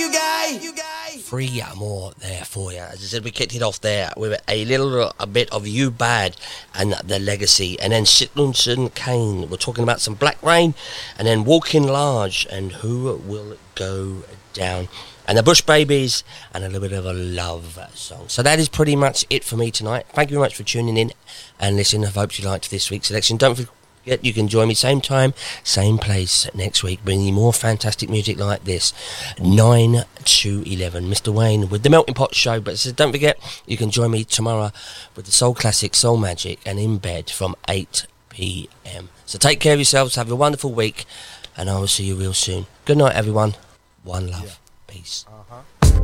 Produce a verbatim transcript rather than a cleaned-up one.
you guy. Three more there for you. As I said, we kicked it off there with a little a bit of You Bad and The Legacy, and then Citizen Kane. We're talking about some Black Rain, and then Walking Large and Who Will Go Down, and the Bush Babies, and a little bit of a love song. So that is pretty much it for me tonight. Thank you very much for tuning in and listening. I hope you liked this week's selection. Don't forget, you can join me same time, same place next week, bringing you more fantastic music like this. nine to eleven. Mister Wayne with the Melting Pot Show. But so don't forget, you can join me tomorrow with the Soul Classic, Soul Magic, and In Bed from eight p.m. So take care of yourselves, have a wonderful week, and I will see you real soon. Good night, everyone. One love. Yeah. Peace. Uh-huh.